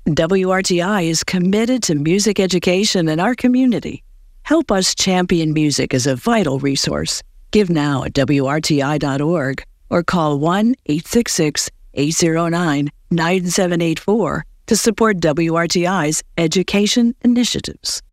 WRTI is committed to music education in our community. Help us champion music as a vital resource. Give now at WRTI.org or call 1-866-809-9784 to support WRTI's education initiatives.